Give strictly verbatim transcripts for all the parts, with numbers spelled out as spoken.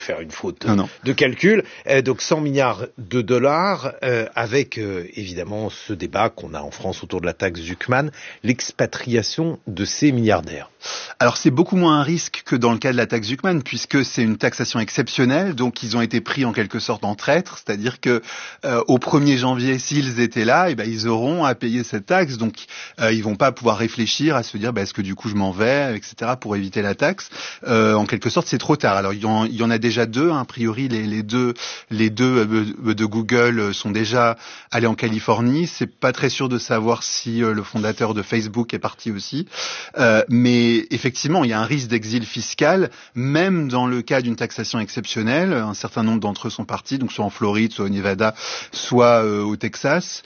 faire une faute non, non. de calcul. Euh, donc cent milliards de dollars, euh, avec euh, évidemment ce débat qu'on a en France autour de la taxe Zuckman, l'expatriation de ces milliardaires. Alors c'est beaucoup moins un risque que dans le cas de la taxe Zuckman, puisque c'est une taxation exceptionnelle, donc ils ont été pris en quelque sorte en traître, c'est-à-dire que euh, au premier janvier, s'ils étaient là, eh ben, ils auront à payer cette taxe, donc euh, ils vont pas pouvoir réfléchir à se dire bah, est-ce que du coup je m'en vais, et cetera pour éviter la taxe. Euh, en quelque sorte c'est trop tard. Alors il y en, il y en a déjà deux, hein, a priori les, les deux les deux euh, de Google sont déjà allés en Californie. C'est pas très sûr de savoir si euh, le fondateur de Facebook est parti aussi, euh, mais effectivement il y a un risque d'exil fiscal, même dans le cas d'une taxation exceptionnelle. Un certain nombre d'entre eux sont partis, donc soit en Floride, soit au Nevada, soit euh, au Texas.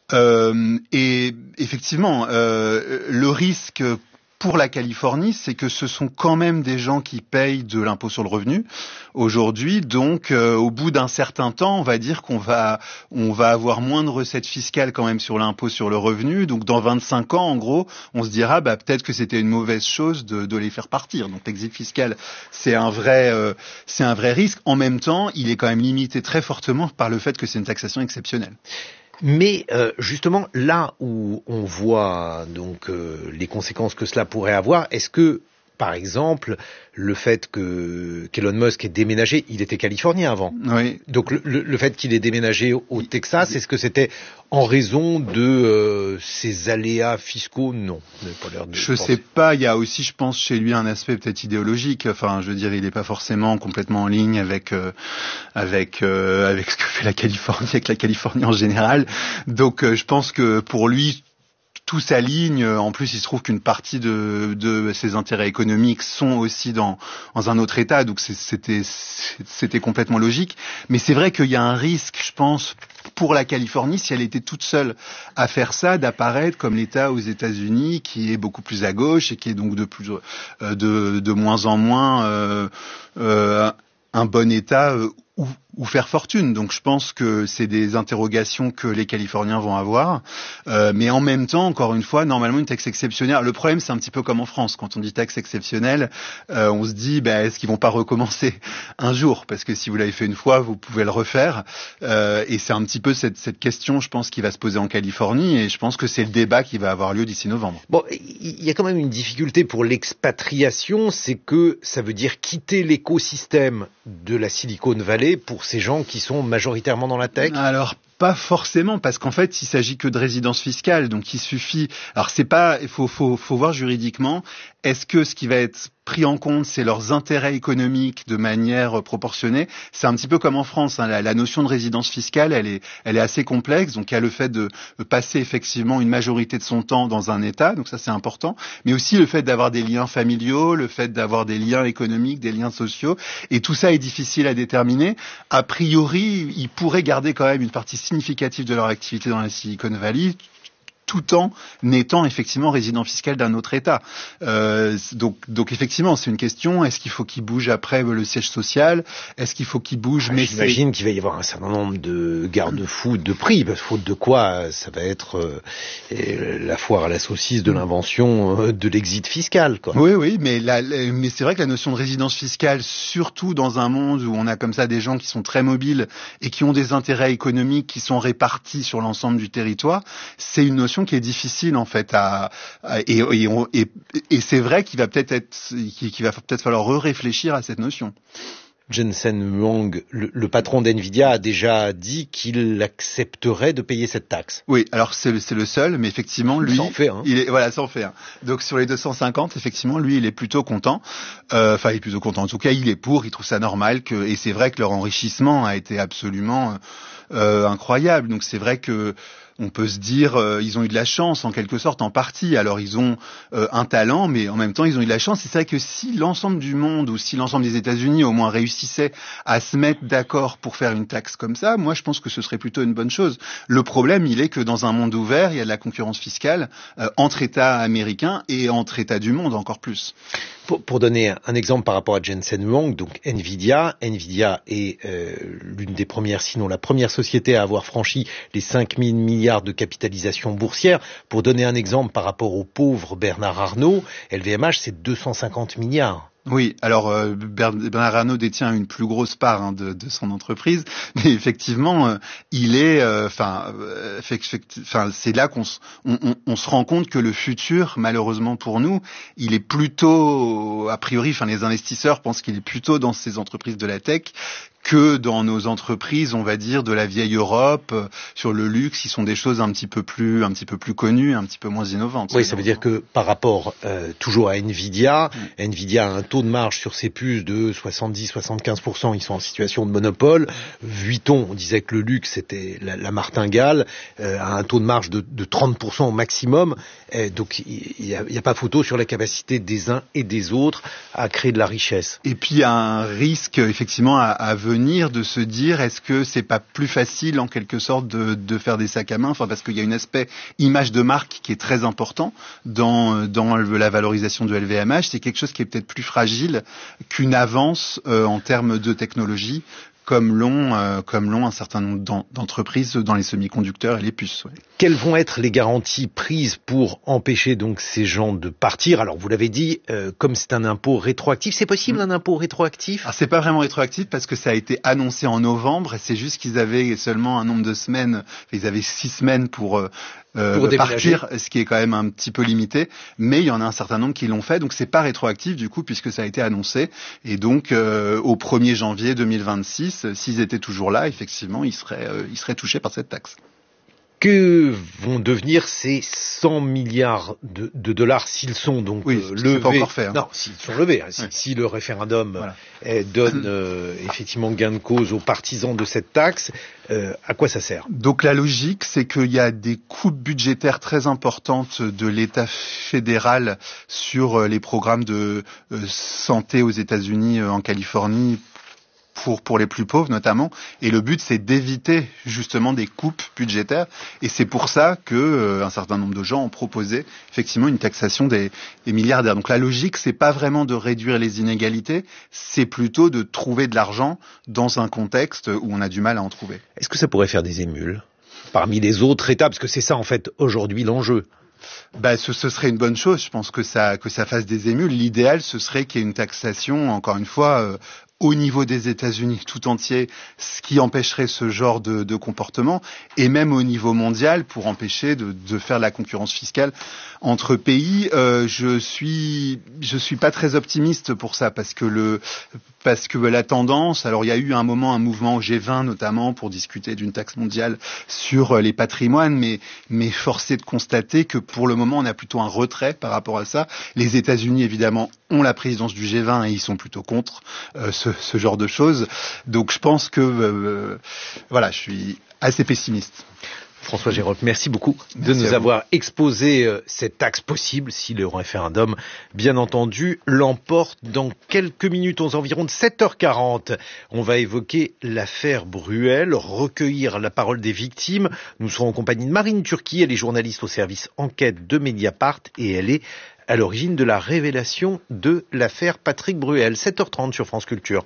Euh, et effectivement, euh, le risque pour la Californie, c'est que ce sont quand même des gens qui payent de l'impôt sur le revenu aujourd'hui. Donc, euh, au bout d'un certain temps, on va dire qu'on va on va avoir moins de recettes fiscales quand même sur l'impôt sur le revenu. Donc, dans vingt-cinq ans, en gros, on se dira bah peut-être que c'était une mauvaise chose de, de les faire partir. Donc, l'exil fiscal, c'est un vrai euh, c'est un vrai risque. En même temps, il est quand même limité très fortement par le fait que c'est une taxation exceptionnelle. Mais euh, justement, là où on voit donc euh, les conséquences que cela pourrait avoir, est-ce que, par exemple, le fait que qu'Elon Musk ait déménagé, il était californien avant. Oui. Donc le, le, le fait qu'il ait déménagé au, au Texas, est-ce que c'était en raison de euh, ses aléas fiscaux? Non. Pas l'air de je penser. sais pas. Il y a aussi, je pense, chez lui un aspect peut-être idéologique. Enfin, je veux dire, il n'est pas forcément complètement en ligne avec euh, avec euh, avec ce que fait la Californie, avec la Californie en général. Donc, euh, je pense que pour lui, tout s'aligne. En plus, il se trouve qu'une partie de, de ses intérêts économiques sont aussi dans, dans un autre État, donc c'était, c'était complètement logique. Mais c'est vrai qu'il y a un risque, je pense, pour la Californie, si elle était toute seule à faire ça, d'apparaître comme l'État aux États-Unis, qui est beaucoup plus à gauche et qui est donc de plus, euh, de, de moins en moins euh, euh, un bon État euh, où, où faire fortune. Donc je pense que c'est des interrogations que les Californiens vont avoir. Euh, mais en même temps, encore une fois, normalement une taxe exceptionnelle. Le problème, c'est un petit peu comme en France. Quand on dit taxe exceptionnelle, euh, on se dit, bah, est-ce qu'ils vont pas recommencer un jour? Parce que si vous l'avez fait une fois, vous pouvez le refaire. Euh, et c'est un petit peu cette, cette question, je pense, qui va se poser en Californie. Et je pense que c'est le débat qui va avoir lieu d'ici novembre. Bon, il y a quand même une difficulté pour l'expatriation, c'est que ça veut dire quitter l'écosystème de la Silicon Valley pour ces gens qui sont majoritairement dans la tech. Alors, pas forcément, parce qu'en fait, il s'agit que de résidence fiscale, donc il suffit. Alors, c'est pas, il faut, faut, faut voir juridiquement. Est-ce que ce qui va être pris en compte, c'est leurs intérêts économiques de manière proportionnée? C'est un petit peu comme en France, hein, la, la notion de résidence fiscale, elle est, elle est assez complexe. Donc, il y a le fait de passer effectivement une majorité de son temps dans un État, donc ça c'est important, mais aussi le fait d'avoir des liens familiaux, le fait d'avoir des liens économiques, des liens sociaux, et tout ça est difficile à déterminer. A priori, ils pourraient garder quand même une partie significative de leur activité dans la Silicon Valley, tout en étant effectivement résident fiscal d'un autre État. Euh, donc, donc effectivement, c'est une question. Est-ce qu'il faut qu'il bouge après le siège social? Est-ce qu'il faut qu'il bouge? Ah, mais j'imagine qu'il va y avoir un certain nombre de garde-fous de prix, parce que faute de quoi, ça va être euh, la foire à la saucisse de l'invention euh, de l'exit fiscal, quoi. Oui, oui, mais, la, la, mais c'est vrai que la notion de résidence fiscale, surtout dans un monde où on a comme ça des gens qui sont très mobiles et qui ont des intérêts économiques qui sont répartis sur l'ensemble du territoire, c'est une notion qui est difficile en fait à, à et, et, et, et c'est vrai qu'il va peut-être être qu'il va peut-être falloir réfléchir à cette notion. Jensen Huang, le, le patron d'NVIDIA, a déjà dit qu'il accepterait de payer cette taxe. Oui, alors c'est, c'est le seul, mais effectivement, lui, ça en fait, hein. il est, voilà, ça en fait un. Donc sur les deux cent cinquante, effectivement, lui, il est plutôt content. Euh, enfin, il est plutôt content. En tout cas, il est pour. Il trouve ça normal que, et c'est vrai que leur enrichissement a été absolument euh, incroyable. Donc c'est vrai que on peut se dire, euh, ils ont eu de la chance en quelque sorte, en partie. Alors ils ont euh, un talent, mais en même temps ils ont eu de la chance. Et c'est vrai que si l'ensemble du monde ou si l'ensemble des États-Unis au moins réussissait à se mettre d'accord pour faire une taxe comme ça, moi je pense que ce serait plutôt une bonne chose. Le problème, il est que dans un monde ouvert, il y a de la concurrence fiscale euh, entre États américains et entre États du monde encore plus. Pour, pour donner un exemple par rapport à Jensen Huang, donc Nvidia, Nvidia est euh, l'une des premières, sinon la première société à avoir franchi les cinq mille milliards de capitalisation boursière. Pour donner un exemple par rapport au pauvre Bernard Arnault, L V M H c'est deux cent cinquante milliards. Oui, alors euh, Bernard Arnault détient une plus grosse part hein, de, de son entreprise, mais effectivement, euh, il est, enfin, euh, euh, c'est là qu'on on, on, on se rend compte que le futur, malheureusement pour nous, il est plutôt, a priori, enfin, les investisseurs pensent qu'il est plutôt dans ces entreprises de la tech que dans nos entreprises, on va dire, de la vieille Europe, euh, sur le luxe, qui sont des choses un petit peu plus, un petit peu plus connues, un petit peu moins innovantes. Oui, ça veut dire que par rapport euh, toujours à Nvidia, mmh. Nvidia a un taux de marge sur ses puces de soixante-dix à soixante-quinze pour cent, ils sont en situation de monopole. Vuitton, on disait que le luxe c'était la, la martingale, euh, a un taux de marge de, de trente pour cent au maximum. Et donc il n'y a, a pas photo sur la capacité des uns et des autres à créer de la richesse. Et puis il y a un risque effectivement à, à venir de se dire est-ce que c'est pas plus facile en quelque sorte de, de faire des sacs à main, enfin parce qu'il y a un aspect image de marque qui est très important dans dans la valorisation de L V M H, c'est quelque chose qui est peut-être plus fragile qu'une avance euh, en termes de technologie. Comme l'ont, euh, comme l'ont un certain nombre d'entreprises dans les semi-conducteurs et les puces. Ouais. Quelles vont être les garanties prises pour empêcher donc ces gens de partir? Alors vous l'avez dit, euh, comme c'est un impôt rétroactif, c'est possible mmh. un impôt rétroactif? Alors c'est pas vraiment rétroactif parce que ça a été annoncé en novembre. Et c'est juste qu'ils avaient seulement un nombre de semaines. Ils avaient six semaines pour. Euh, Euh, pour partir, ce qui est quand même un petit peu limité, mais il y en a un certain nombre qui l'ont fait, donc c'est pas rétroactif du coup puisque ça a été annoncé, et donc euh, au premier janvier deux mille vingt-six, s'ils étaient toujours là, effectivement, ils seraient, euh, ils seraient touchés par cette taxe. Que vont devenir ces cent milliards de, de dollars s'ils sont donc oui, euh, levés? Pas encore fait, hein. Non, s'ils sont levés. Hein, si, oui. si le référendum voilà. eh, donne euh, effectivement gain de cause aux partisans de cette taxe, euh, à quoi ça sert? Donc la logique, c'est qu'il y a des coupes budgétaires très importantes de l'État fédéral sur les programmes de euh, santé aux États-Unis, euh, en Californie. Pour, pour les plus pauvres notamment, et le but c'est d'éviter justement des coupes budgétaires, et c'est pour ça que euh, un certain nombre de gens ont proposé effectivement une taxation des, des milliardaires. Donc la logique c'est pas vraiment de réduire les inégalités, c'est plutôt de trouver de l'argent dans un contexte où on a du mal à en trouver. Est-ce que ça pourrait faire des émules parmi les autres États, parce que c'est ça en fait aujourd'hui l'enjeu? Bah, ce, ce serait une bonne chose. Je pense que ça, que ça fasse des émules. L'idéal, ce serait qu'il y ait une taxation, encore une fois, euh, au niveau des États-Unis tout entier, ce qui empêcherait ce genre de, de comportement, et même au niveau mondial pour empêcher de, de faire la concurrence fiscale entre pays. Euh, je suis, je suis pas très optimiste pour ça parce que le, parce que la tendance. Alors il y a eu un moment un mouvement au G vingt notamment pour discuter d'une taxe mondiale sur les patrimoines, mais mais force est de constater que pour le moment on a plutôt un retrait par rapport à ça. Les États-Unis évidemment ont la présidence du G vingt et ils sont plutôt contre euh, ce, ce genre de choses. Donc je pense que euh, voilà, je suis assez pessimiste. François Gérold, merci beaucoup merci de nous avoir exposé euh, cette taxe possible si le référendum, bien entendu, l'emporte. Dans quelques minutes, aux environs de sept heures quarante, on va évoquer l'affaire Bruel, recueillir la parole des victimes. Nous serons en compagnie de Marine Turki, elle est journaliste au service enquête de Mediapart et elle est à l'origine de la révélation de l'affaire Patrick Bruel. sept heures trente sur France Culture.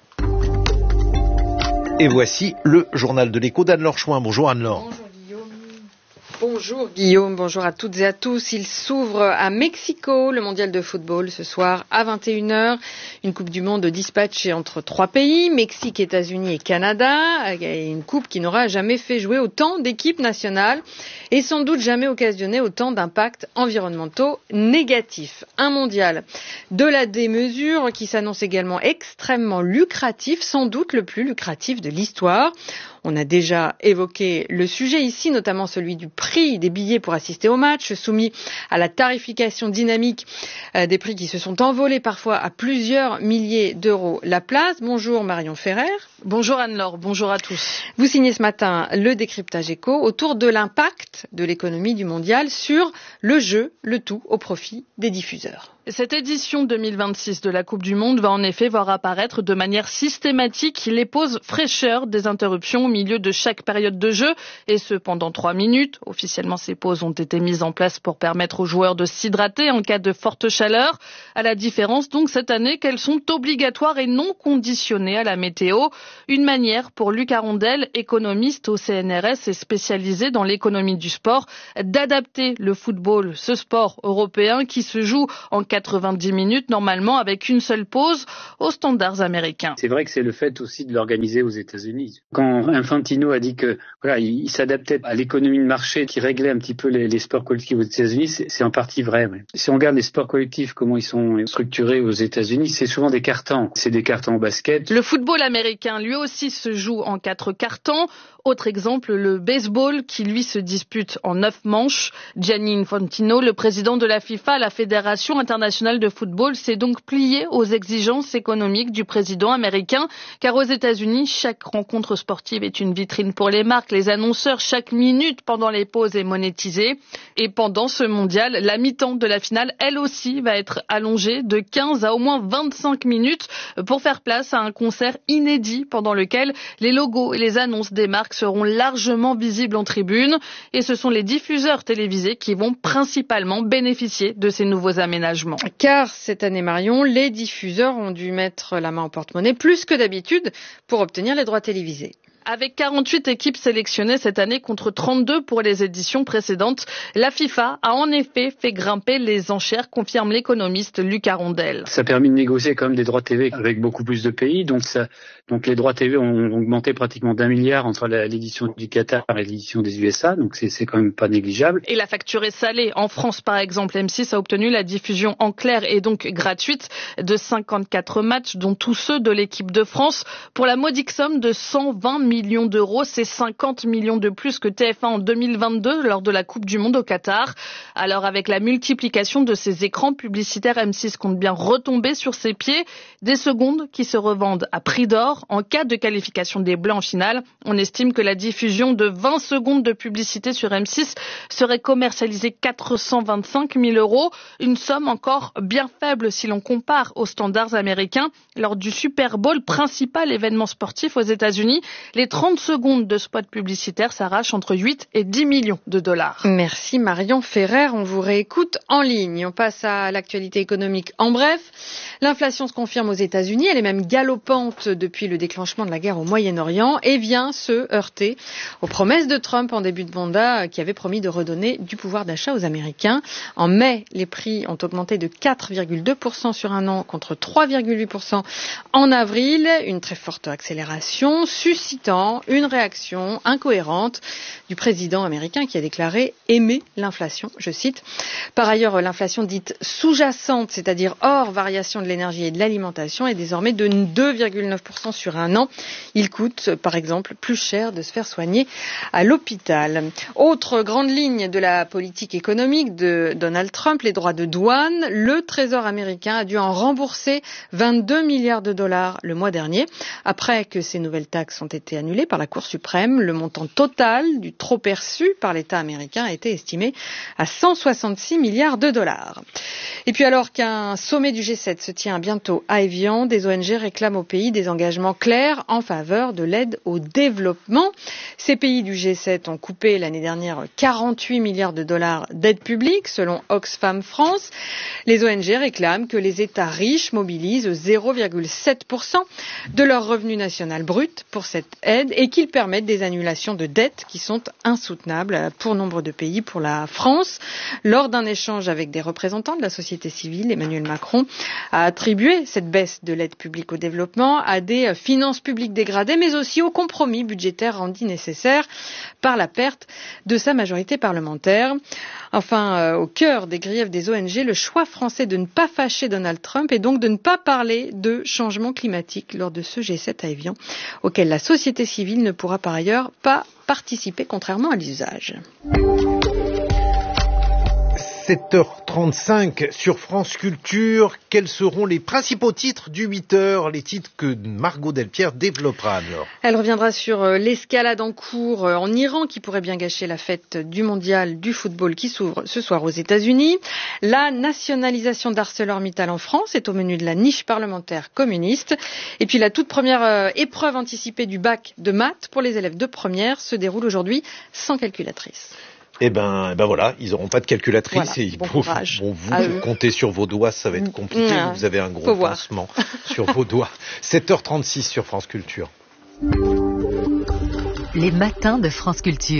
Et voici le journal de l'écho d'Anne-Laure Chouin. Bonjour Anne-Laure. Bonjour. Bonjour Guillaume, bonjour à toutes et à tous. Il s'ouvre à Mexico, le mondial de football, ce soir à vingt et une heures. Une Coupe du Monde dispatchée entre trois pays, Mexique, États-Unis et Canada. Une coupe qui n'aura jamais fait jouer autant d'équipes nationales et sans doute jamais occasionné autant d'impacts environnementaux négatifs. Un mondial de la démesure qui s'annonce également extrêmement lucratif, sans doute le plus lucratif de l'histoire. On a déjà évoqué le sujet ici, notamment celui du prix des billets pour assister au match, soumis à la tarification dynamique euh, des prix qui se sont envolés parfois à plusieurs milliers d'euros la place. Bonjour Marion Ferrer. Bonjour Anne-Laure, bonjour à tous. Vous signez ce matin le décryptage éco autour de l'impact de l'économie du mondial sur le jeu, le tout au profit des diffuseurs. Cette édition deux mille vingt-six de la Coupe du Monde va en effet voir apparaître de manière systématique les pauses fraîcheurs des interruptions au milieu de chaque période de jeu, et ce pendant trois minutes. Officiellement, ces pauses ont été mises en place pour permettre aux joueurs de s'hydrater en cas de forte chaleur, à la différence donc cette année qu'elles sont obligatoires et non conditionnées à la météo. Une manière pour Luc Arondel, économiste au C N R S et spécialisé dans l'économie du sport, d'adapter le football, ce sport européen qui se joue en quatre-vingt-dix minutes normalement avec une seule pause aux standards américains. C'est vrai que c'est le fait aussi de l'organiser aux États-Unis. Quand Infantino a dit que voilà, il s'adaptait à l'économie de marché qui réglait un petit peu les, les sports collectifs aux États-Unis, c'est, c'est en partie vrai. Ouais. Si on regarde les sports collectifs, comment ils sont structurés aux États-Unis, c'est souvent des cartons. C'est des cartons au basket. Le football américain, lui aussi, se joue en quatre cartons. Autre exemple, le baseball qui, lui, se dispute en neuf manches. Gianni Infantino, le président de la FIFA, la Fédération internationale de football, s'est donc plié aux exigences économiques du président américain, car aux États-Unis, chaque rencontre sportive est une vitrine pour les marques, les annonceurs. Chaque minute pendant les pauses est monétisée. Et pendant ce mondial, la mi-temps de la finale, elle aussi, va être allongée de quinze à au moins vingt-cinq minutes pour faire place à un concert inédit pendant lequel les logos et les annonces des marques seront largement visibles en tribune. Et ce sont les diffuseurs télévisés qui vont principalement bénéficier de ces nouveaux aménagements. Car cette année, Marion, les diffuseurs ont dû mettre la main au porte-monnaie plus que d'habitude pour obtenir les droits télévisés. Avec quarante-huit équipes sélectionnées cette année contre trente-deux pour les éditions précédentes, la FIFA a en effet fait grimper les enchères, confirme l'économiste Luc Arondel. Ça a permis de négocier quand même des droits T V avec beaucoup plus de pays, donc ça, donc les droits T V ont augmenté pratiquement d'un milliard entre la, l'édition du Qatar et l'édition des U S A, donc c'est, c'est quand même pas négligeable. Et la facture est salée. En France, par exemple, M six a obtenu la diffusion en clair et donc gratuite de cinquante-quatre matchs, dont tous ceux de l'équipe de France, pour la modique somme de cent vingt millions d'euros. C'est cinquante millions de plus que T F un en deux mille vingt-deux lors de la Coupe du Monde au Qatar. Alors avec la multiplication de ces écrans publicitaires, M six compte bien retomber sur ses pieds. Des secondes qui se revendent à prix d'or. En cas de qualification des Bleus en finale, on estime que la diffusion de vingt secondes de publicité sur M six serait commercialisée quatre cent vingt-cinq mille euros. Une somme encore bien faible si l'on compare aux standards américains. Lors du Super Bowl, principal événement sportif aux États-Unis, les trente secondes de spot publicitaire s'arrachent entre huit et dix millions de dollars. Merci Marion Ferrer, on vous réécoute en ligne. On passe à l'actualité économique en bref. L'inflation se confirme aux États-Unis, elle est même galopante depuis le déclenchement de la guerre au Moyen-Orient et vient se heurter aux promesses de Trump en début de mandat qui avait promis de redonner du pouvoir d'achat aux Américains. En mai, les prix ont augmenté de quatre virgule deux pour cent sur un an contre trois virgule huit pour cent en avril, une très forte accélération suscitant une réaction incohérente du président américain qui a déclaré aimer l'inflation, je cite. Par ailleurs, l'inflation dite sous-jacente, c'est-à-dire hors variation de l'énergie et de l'alimentation, est désormais de deux virgule neuf pour cent sur un an. Il coûte, par exemple, plus cher de se faire soigner à l'hôpital. Autre grande ligne de la politique économique de Donald Trump, les droits de douane. Le Trésor américain a dû en rembourser vingt-deux milliards de dollars le mois dernier, après que ces nouvelles taxes ont été annulées par la Cour suprême. Le montant total du trop perçu par l'État américain a été estimé à cent soixante-six milliards de dollars. Et puis alors qu'un sommet du G sept se tient bientôt à Évian, des O N G réclament au pays des engagements clairs en faveur de l'aide au développement. Ces pays du G sept ont coupé l'année dernière quarante-huit milliards de dollars d'aide publique, selon Oxfam France. Les O N G réclament que les États riches mobilisent zéro virgule sept pour cent de leur revenu national brut pour cette aide et qu'ils permettent des annulations de dettes qui sont insoutenables pour nombre de pays. Pour la France, lors d'un échange avec des représentants de la société civile, Emmanuel Macron a attribué cette baisse de l'aide publique au développement à des finances publiques dégradées, mais aussi au compromis budgétaire rendu nécessaire par la perte de sa majorité parlementaire. Enfin, euh, au cœur des griefs des O N G, le choix français de ne pas fâcher Donald Trump et donc de ne pas parler de changement climatique lors de ce G sept à Évian, auquel la société civile ne pourra par ailleurs pas participer, contrairement à l'usage. sept heures trente-cinq sur France Culture. Quels seront les principaux titres du huit heures, les titres que Margot Delpierre développera alors? Elle reviendra sur l'escalade en cours en Iran qui pourrait bien gâcher la fête du mondial du football qui s'ouvre ce soir aux États-Unis. La nationalisation d'ArcelorMittal en France est au menu de la niche parlementaire communiste. Et puis la toute première épreuve anticipée du bac de maths pour les élèves de première se déroule aujourd'hui sans calculatrice. Eh ben, eh ben voilà, ils n'auront pas de calculatrice voilà, et ils bon vont, courage. vous compter sur vos doigts, ça va être compliqué. Mmh, vous avez un gros pansement sur vos doigts. sept heures trente-six sur France Culture. Les matins de France Culture.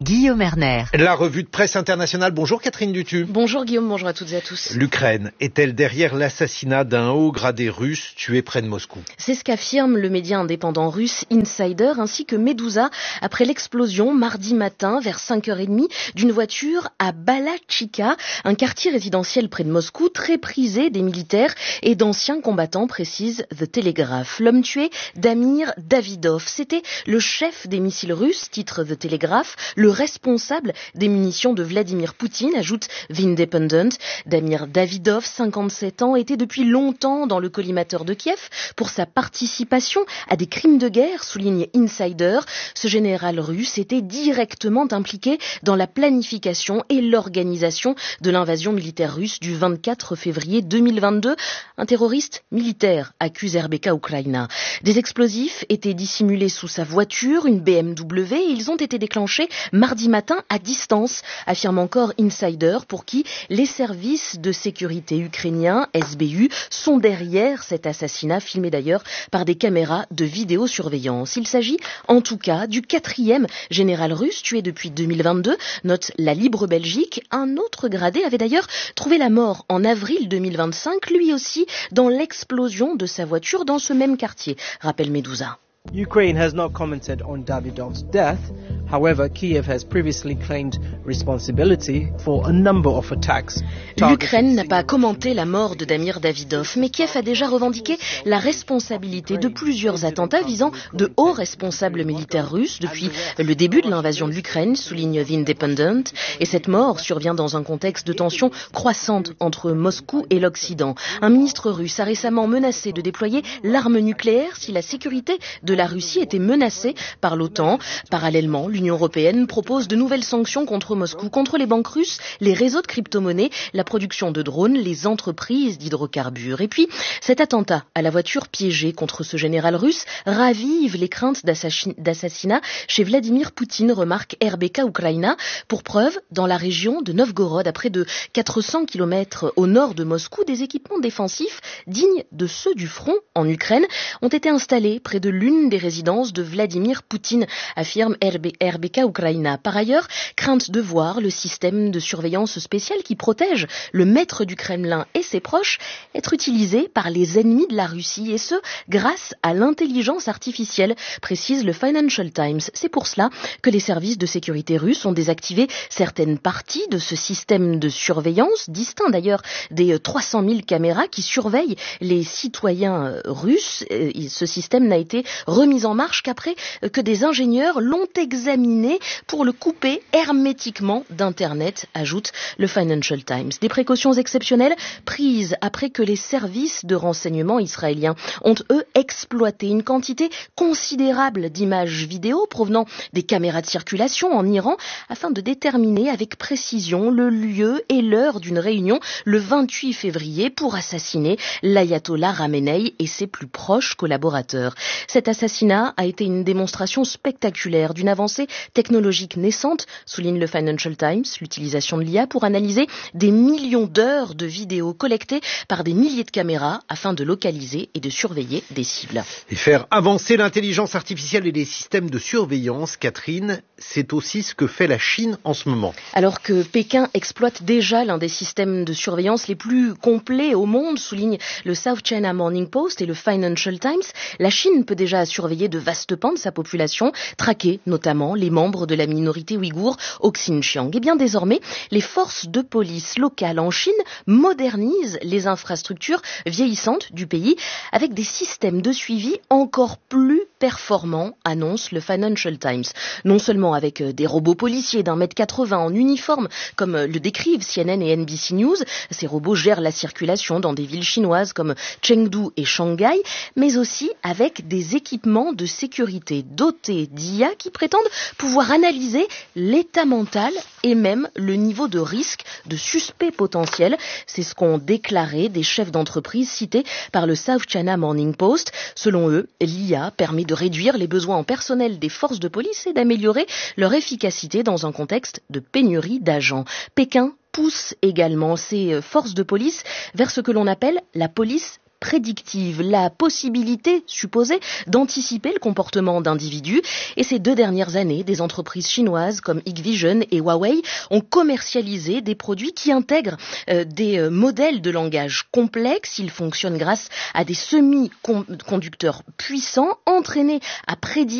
Guillaume Erner. La revue de presse internationale. Bonjour Catherine Dutu. Bonjour Guillaume, bonjour à toutes et à tous. L'Ukraine est-elle derrière l'assassinat d'un haut gradé russe tué près de Moscou? C'est ce qu'affirme le média indépendant russe Insider ainsi que Medusa après l'explosion mardi matin vers cinq heures trente d'une voiture à Balachivka, un quartier résidentiel près de Moscou très prisé des militaires et d'anciens combattants, précise The Telegraph. L'homme tué, Damir Davidov, c'était le chef des missiles russes, titre The Telegraph, le responsable des munitions de Vladimir Poutine, ajoute The Independent. Damir Davidov, cinquante-sept ans, était depuis longtemps dans le collimateur de Kiev pour sa participation à des crimes de guerre, souligne Insider. Ce général russe était directement impliqué dans la planification et l'organisation de l'invasion militaire russe du vingt-quatre février deux mille vingt-deux. Un terroriste militaire, accuse R B K Ukraina. Des explosifs étaient dissimulés sous sa voiture, une B M W, et ils ont été déclenchés mardi matin à distance, affirme encore Insider, pour qui les services de sécurité ukrainiens, S B U, sont derrière cet assassinat, filmé d'ailleurs par des caméras de vidéosurveillance. Il s'agit en tout cas du quatrième général russe tué depuis deux mille vingt-deux, note la Libre Belgique. Un autre gradé avait d'ailleurs trouvé la mort en avril deux mille vingt-cinq, lui aussi dans l'explosion de sa voiture dans ce même quartier, rappelle Medusa. Ukraine has not commented on Davidov's death. However, Kiev has previously claimed responsibility for a number of attacks. L'Ukraine n'a pas commenté la mort de Damir Davidov, mais Kiev a déjà revendiqué la responsabilité de plusieurs attentats visant de hauts responsables militaires russes depuis le début de l'invasion de l'Ukraine, souligne The Independent. Et cette mort survient dans un contexte de tensions croissantes entre Moscou et l'Occident. Un ministre russe a récemment menacé de déployer l'arme nucléaire si la sécurité de la Russie était menacée par l'OTAN. Parallèlement, l'Union européenne propose de nouvelles sanctions contre Moscou, contre les banques russes, les réseaux de crypto-monnaies, la production de drones, les entreprises d'hydrocarbures. Et puis, cet attentat à la voiture piégée contre ce général russe ravive les craintes d'assassinat chez Vladimir Poutine, remarque R B K Ukraina. Pour preuve, dans la région de Novgorod, à près de quatre cents kilomètres au nord de Moscou, des équipements défensifs dignes de ceux du front en Ukraine ont été installés près de l'une des résidences de Vladimir Poutine, affirme R B K Ukraina. Par ailleurs, crainte de voir le système de surveillance spéciale qui protège le maître du Kremlin et ses proches être utilisé par les ennemis de la Russie, et ce, grâce à l'intelligence artificielle, précise le Financial Times. C'est pour cela que les services de sécurité russes ont désactivé certaines parties de ce système de surveillance, distinct d'ailleurs des trois cent mille caméras qui surveillent les citoyens russes. Ce système n'a été remis en marche qu'après que des ingénieurs l'ont examiné pour le couper hermétiquement d'Internet, ajoute le Financial Times. Des précautions exceptionnelles prises après que les services de renseignement israéliens ont, eux, exploité une quantité considérable d'images vidéo provenant des caméras de circulation en Iran afin de déterminer avec précision le lieu et l'heure d'une réunion le vingt-huit février pour assassiner l'ayatollah Khamenei et ses plus proches collaborateurs. Cet assassinat a été une démonstration spectaculaire d'une avancée technologique naissante, souligne le Financial Times, l'utilisation de l'I A pour analyser des millions d'heures de vidéos collectées par des milliers de caméras afin de localiser et de surveiller des cibles. Et faire avancer l'intelligence artificielle et les systèmes de surveillance, Catherine, c'est aussi ce que fait la Chine en ce moment. Alors que Pékin exploite déjà l'un des systèmes de surveillance les plus complets au monde, souligne le South China Morning Post et le Financial Times, la Chine peut déjà surveiller de vastes pans de sa population, traquer notamment les membres de la minorité ouïghour au Xinjiang. Et bien désormais, les forces de police locales en Chine modernisent les infrastructures vieillissantes du pays avec des systèmes de suivi encore plus performants, annonce le Financial Times. Non seulement avec des robots policiers d'un mètre quatre-vingts en uniforme, comme le décrivent C N N et N B C News, ces robots gèrent la circulation dans des villes chinoises comme Chengdu et Shanghai, mais aussi avec des équipements de sécurité dotés d'I A qui prétendent pouvoir analyser l'état mental et même le niveau de risque de suspects potentiels. C'est ce qu'ont déclaré des chefs d'entreprise cités par le South China Morning Post. Selon eux, l'I A permet de réduire les besoins en personnel des forces de police et d'améliorer leur efficacité dans un contexte de pénurie d'agents. Pékin pousse également ses forces de police vers ce que l'on appelle la police prédictive, la possibilité supposée d'anticiper le comportement d'individus. Et ces deux dernières années, des entreprises chinoises comme Hikvision et Huawei ont commercialisé des produits qui intègrent euh, des euh, modèles de langage complexes. Ils fonctionnent grâce à des semi-conducteurs puissants entraînés à prédire